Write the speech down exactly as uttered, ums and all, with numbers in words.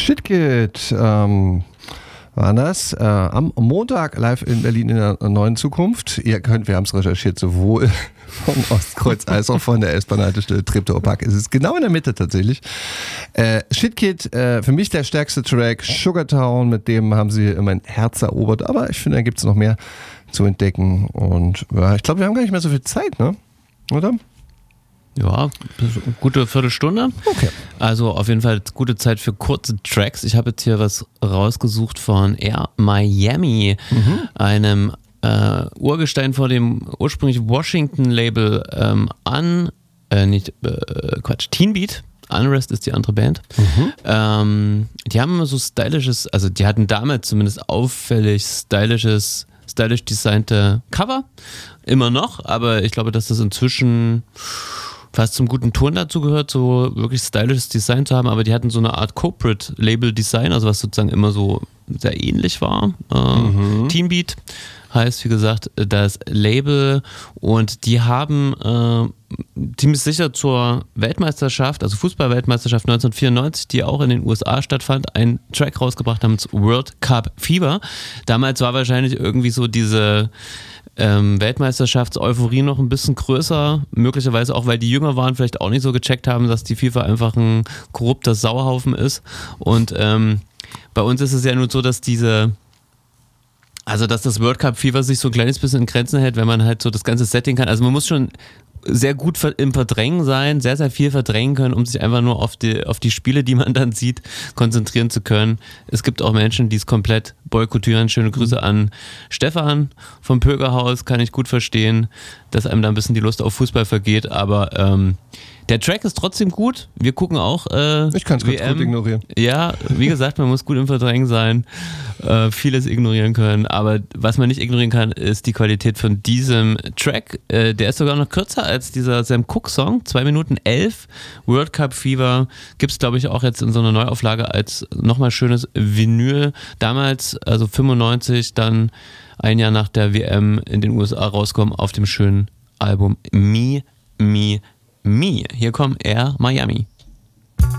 Shitkid ähm, war das. Äh, am Montag live in Berlin in der neuen Zukunft. Ihr könnt, wir haben es recherchiert, sowohl vom Ostkreuz als auch von der S-Bahn-Haltestelle Treptower-Park. Es ist genau in der Mitte tatsächlich. Äh, Shitkid, äh, für mich der stärkste Track. Sugartown, mit dem haben sie mein Herz erobert. Aber ich finde, da gibt es noch mehr zu entdecken. Und ja, ich glaube, wir haben gar nicht mehr so viel Zeit, ne? Oder? Ja, gute Viertelstunde. Okay. Also auf jeden Fall gute Zeit für kurze Tracks. Ich habe jetzt hier was rausgesucht von Air Miami, mhm. einem äh, Urgestein vor dem ursprünglich Washington-Label ähm, an, äh, nicht, äh, Quatsch, Teen Beat. Unrest ist die andere Band. Mhm. Ähm, die haben immer so stylisches, also die hatten damals zumindest auffällig stylisches, stylisch designte Cover. Immer noch, aber ich glaube, dass das inzwischen fast zum guten Ton dazu gehört, so wirklich stylisches Design zu haben, aber die hatten so eine Art Corporate Label Design, also was sozusagen immer so sehr ähnlich war. Äh, mhm. Teen Beat heißt, wie gesagt, das Label, und die haben äh, ziemlich sicher zur Weltmeisterschaft, also Fußball-Weltmeisterschaft neunzehnhundertvierundneunzig, die auch in den U S A stattfand, einen Track rausgebracht namens World Cup Fever. Damals war wahrscheinlich irgendwie so diese Ähm, Weltmeisterschafts-Euphorie noch ein bisschen größer, möglicherweise auch, weil die jünger waren, vielleicht auch nicht so gecheckt haben, dass die FIFA einfach ein korrupter Sauhaufen ist. Und ähm, bei uns ist es ja nur so, dass diese, also dass das World Cup Fever sich so ein kleines bisschen in Grenzen hält, wenn man halt so das ganze Setting kann. Also man muss schon sehr gut im Verdrängen sein, sehr, sehr viel verdrängen können, um sich einfach nur auf die, auf die Spiele, die man dann sieht, konzentrieren zu können. Es gibt auch Menschen, die es komplett boykottieren. Schöne Grüße an Stefan vom Pögerhaus, kann ich gut verstehen, dass einem da ein bisschen die Lust auf Fußball vergeht, aber ähm, der Track ist trotzdem gut. Wir gucken auch äh, Ich kann es ganz gut ignorieren. Ja, wie gesagt, man muss gut im Verdrängen sein, äh, vieles ignorieren können, aber was man nicht ignorieren kann, ist die Qualität von diesem Track. Äh, der ist sogar noch kürzer als dieser Sam Cooke Song, zwei Minuten elf. World Cup Fever gibt es, glaube ich, auch jetzt in so einer Neuauflage als nochmal schönes Vinyl. Damals, also fünfundneunzig, dann ein Jahr nach der W M in den U S A rauskommen auf dem schönen Album Me, Me, Me. Hier kommt Air Miami.